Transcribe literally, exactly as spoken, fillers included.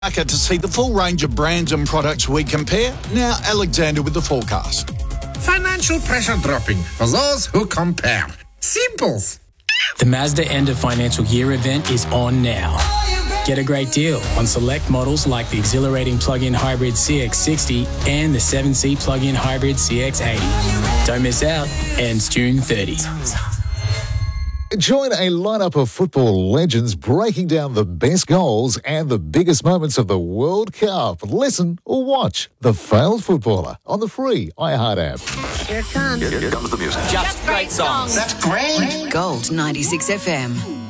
To see the full range of brands and products we compare. Now, Alexander with the forecast. Financial pressure dropping for those who compare. Simples. The Mazda end of financial year event is on now. Get a great deal on select models like the exhilarating plug-in hybrid C X sixty and the seven seat plug-in hybrid C X eighty. Don't miss out. Ends June thirtieth. Join a lineup of football legends breaking down the best goals and the biggest moments of the World Cup. Listen or watch The Failed Footballer on the free iHeart app. Here it comes. Here, here comes the music. Just great songs. That's great. Gold ninety-six F M.